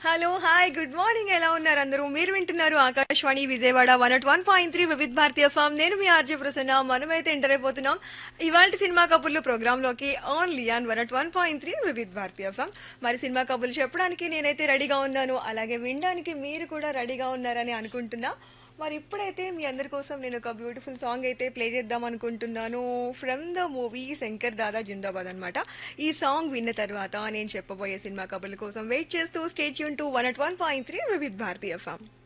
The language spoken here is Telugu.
హలో హాయ్ గుడ్ మార్నింగ్ ఎలా ఉన్నారు అందరూ మీరు వింటున్నారు ఆకాశవాణి విజయవాడ 101.3 వివిధ్ భారతీయ ఫామ్ నేను మీ ఆర్జే ప్రసన్న మనమైతే ఎంటర్ అయిపోతున్నాం ఇవాళ సినిమా కబుర్లు ప్రోగ్రామ్ లోకి only on 101.3 Vividh Bharatiya form మరి సినిమా కబుర్లు చెప్పడానికి నేనైతే రెడీగా ఉన్నాను అలాగే వినడానికి మీరు కూడా రెడీగా ఉన్నారని అనుకుంటున్నా మరి ఇప్పుడైతే మీ అందరి కోసం నేను ఒక బ్యూటిఫుల్ సాంగ్ అయితే ప్లే చేద్దాం అనుకుంటున్నాను from the movie Shankar Dada జిందాబాద్ అన్నమాట ఈ సాంగ్ విన్న తర్వాత నేను చెప్పబోయే సినిమా కబుర్ల కోసం వెయిట్ చేస్తూ stay tune to 101.3 Vividh Bharatiya FM